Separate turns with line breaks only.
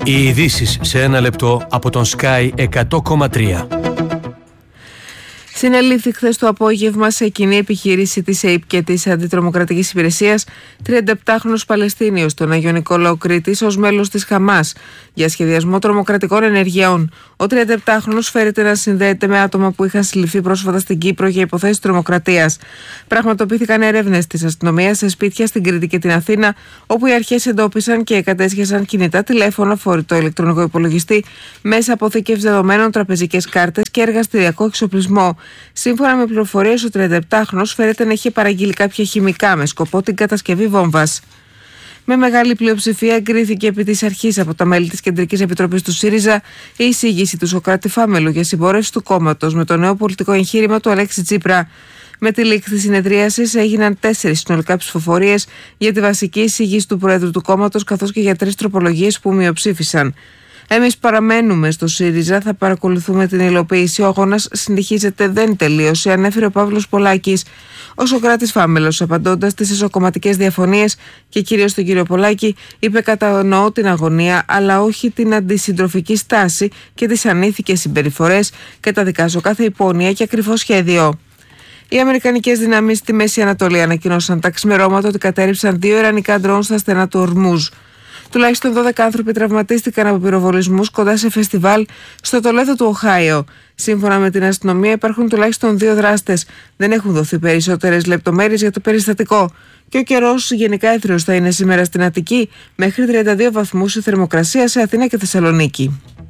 Οι ειδήσεις σε ένα λεπτό από τον Sky 100,3.
Συνελήφθη χθες το απόγευμα σε κοινή επιχείρηση της ΑΕΠ και της Αντιτρομοκρατικής Υπηρεσίας 37χρονος Παλαιστίνιος στον Αγιο Νικόλαο Κρήτης ως μέλος της Χαμάς για σχεδιασμό τρομοκρατικών ενεργειών. Ο 37χρονος φέρεται να συνδέεται με άτομα που είχαν συλληφθεί πρόσφατα στην Κύπρο για υποθέσεις τρομοκρατίας. Πραγματοποιήθηκαν έρευνες της αστυνομίας σε σπίτια στην Κρήτη και την Αθήνα, όπου οι αρχές εντόπισαν και κατέσχεσαν κινητά τηλέφωνα, φορητό ηλεκτρονικό υπολογιστή, μέσα αποθήκευση δεδομένων, τραπεζικές κάρτες και εργαστηριακό εξοπλισμό. Σύμφωνα με πληροφορίες, ο 37χρονος φέρεται να είχε παραγγείλει κάποια χημικά με σκοπό την κατασκευή βόμβας. Με μεγάλη πλειοψηφία εγκρίθηκε επί της αρχής από τα μέλη της Κεντρικής Επιτροπής του ΣΥΡΙΖΑ η εισήγηση του Σωκράτη Φάμελου για συμπόρευση του κόμματος με το νέο πολιτικό εγχείρημα του Αλέξη Τσίπρα. Με τη λήξη της συνεδρίασης έγιναν 4 συνολικά ψηφοφορίες για τη βασική εισήγηση του Προέδρου του κόμματος, καθώς και για 3 τροπολογίες που μειοψήφισαν. Εμείς παραμένουμε στο ΣΥΡΙΖΑ, θα παρακολουθούμε την υλοποίηση. Ο αγώνας συνεχίζεται, δεν τελείωσε, ανέφερε ο Παύλος Πολάκης. Ο Σωκράτης Φάμελος, απαντώντας στις εσωκομματικές διαφωνίες και κυρίως τον κύριο Πολάκη, είπε: «Κατανοώ την αγωνία, αλλά όχι την αντισυντροφική στάση και τις ανήθικες συμπεριφορές. Καταδικάζω κάθε υπόνοια και ακριβό σχέδιο». Οι αμερικανικές δυνάμεις στη Μέση Ανατολή ανακοίνωσαν τα ξημερώματα ότι κατέρριψαν 2 ιρανικά ντρόουν στα στενά του Ορμούζ. Τουλάχιστον 12 άνθρωποι τραυματίστηκαν από πυροβολισμούς κοντά σε φεστιβάλ στο Τολέδο του Οχάιο. Σύμφωνα με την αστυνομία, υπάρχουν τουλάχιστον 2 δράστες. Δεν έχουν δοθεί περισσότερες λεπτομέρειες για το περιστατικό. Και ο καιρός γενικά έθριος θα είναι σήμερα στην Αττική, μέχρι 32 βαθμούς η θερμοκρασία σε Αθήνα και Θεσσαλονίκη.